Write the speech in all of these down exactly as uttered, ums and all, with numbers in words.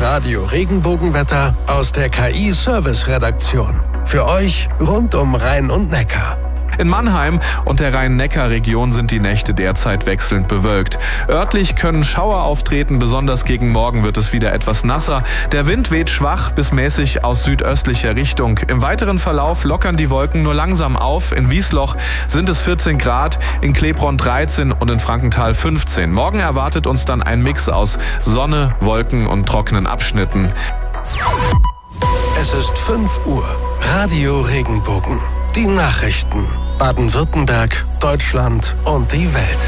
Radio Regenbogenwetter aus der K I-Service-Redaktion. Für euch rund um Rhein und Neckar. In Mannheim und der Rhein-Neckar-Region sind die Nächte derzeit wechselnd bewölkt. Örtlich können Schauer auftreten, besonders gegen Morgen wird es wieder etwas nasser. Der Wind weht schwach bis mäßig aus südöstlicher Richtung. Im weiteren Verlauf lockern die Wolken nur langsam auf. In Wiesloch sind es vierzehn Grad, in Klebronn dreizehn und in Frankenthal fünfzehn. Morgen erwartet uns dann ein Mix aus Sonne, Wolken und trockenen Abschnitten. Es ist fünf Uhr. Radio Regenbogen. Die Nachrichten. Baden-Württemberg, Deutschland und die Welt.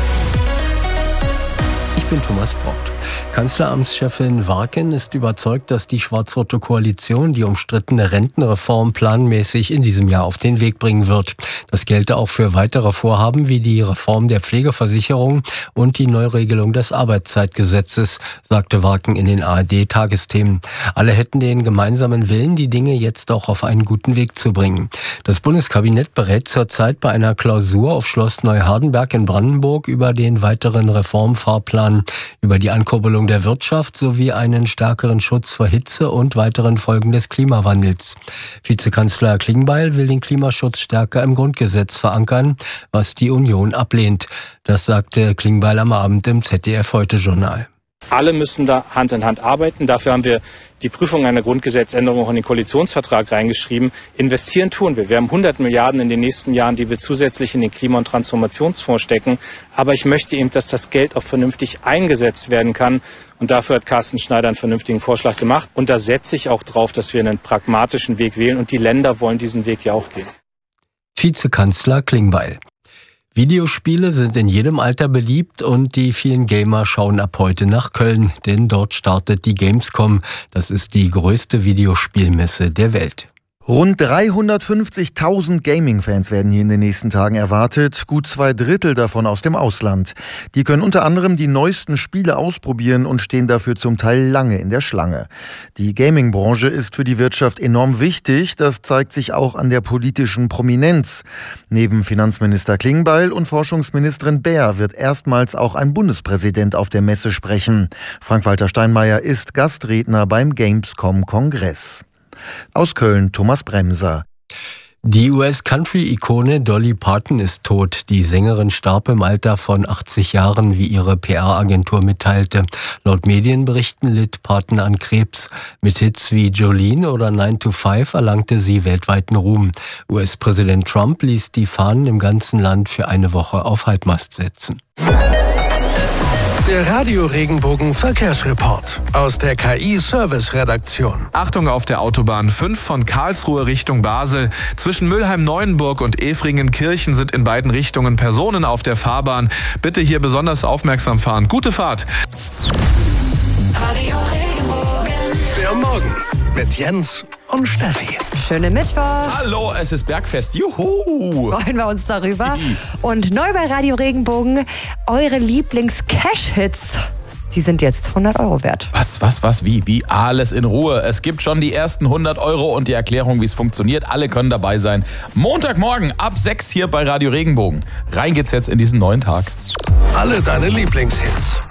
Ich bin Thomas Braucht. Kanzleramtschefin Warken ist überzeugt, dass die schwarz-rote Koalition die umstrittene Rentenreform planmäßig in diesem Jahr auf den Weg bringen wird. Das gelte auch für weitere Vorhaben wie die Reform der Pflegeversicherung und die Neuregelung des Arbeitszeitgesetzes, sagte Warken in den A R D-Tagesthemen. Alle hätten den gemeinsamen Willen, die Dinge jetzt auch auf einen guten Weg zu bringen. Das Bundeskabinett berät zurzeit bei einer Klausur auf Schloss Neuhardenberg in Brandenburg über den weiteren Reformfahrplan, über die Ankurbelung der Wirtschaft sowie einen stärkeren Schutz vor Hitze und weiteren Folgen des Klimawandels. Vizekanzler Klingbeil will den Klimaschutz stärker im Grundgesetz verankern, was die Union ablehnt. Das sagte Klingbeil am Abend im Z D F-Heute-Journal. Alle müssen da Hand in Hand arbeiten. Dafür haben wir die Prüfung einer Grundgesetzänderung auch in den Koalitionsvertrag reingeschrieben. Investieren tun wir. Wir haben hundert Milliarden in den nächsten Jahren, die wir zusätzlich in den Klima- und Transformationsfonds stecken. Aber ich möchte eben, dass das Geld auch vernünftig eingesetzt werden kann. Und dafür hat Carsten Schneider einen vernünftigen Vorschlag gemacht. Und da setze ich auch drauf, dass wir einen pragmatischen Weg wählen. Und die Länder wollen diesen Weg ja auch gehen. Vizekanzler Klingbeil. Videospiele sind in jedem Alter beliebt und die vielen Gamer schauen ab heute nach Köln, denn dort startet die Gamescom. Das ist die größte Videospielmesse der Welt. Rund dreihundertfünfzigtausend Gaming-Fans werden hier in den nächsten Tagen erwartet, gut zwei Drittel davon aus dem Ausland. Die können unter anderem die neuesten Spiele ausprobieren und stehen dafür zum Teil lange in der Schlange. Die Gaming-Branche ist für die Wirtschaft enorm wichtig, das zeigt sich auch an der politischen Prominenz. Neben Finanzminister Klingbeil und Forschungsministerin Baer wird erstmals auch ein Bundespräsident auf der Messe sprechen. Frank-Walter Steinmeier ist Gastredner beim Gamescom-Kongress. Aus Köln Thomas Bremser. Die U S-Country-Ikone Dolly Parton ist tot. Die Sängerin starb im Alter von achtzig Jahren, wie ihre P R-Agentur mitteilte. Laut Medienberichten litt Parton an Krebs. Mit Hits wie Jolene oder nine to five erlangte sie weltweiten Ruhm. U S-Präsident Trump ließ die Fahnen im ganzen Land für eine Woche auf Halbmast setzen. Der Radio Regenbogen Verkehrsreport aus der K I-Service-Redaktion. Achtung auf der Autobahn fünf von Karlsruhe Richtung Basel. Zwischen Mülheim-Neuenburg und Efringen-Kirchen sind in beiden Richtungen Personen auf der Fahrbahn. Bitte hier besonders aufmerksam fahren. Gute Fahrt. Radio Regenbogen. Der Morgen mit Jens und Steffi. Schönen Mittwoch. Hallo, es ist Bergfest. Juhu. Freuen wir uns darüber. Und neu bei Radio Regenbogen, eure Lieblings-Cash-Hits. Die sind jetzt hundert Euro wert. Was, was, was, wie, wie? Alles in Ruhe. Es gibt schon die ersten hundert Euro und die Erklärung, wie es funktioniert. Alle können dabei sein. Montagmorgen ab sechs hier bei Radio Regenbogen. Rein geht's jetzt in diesen neuen Tag. Alle deine Lieblingshits.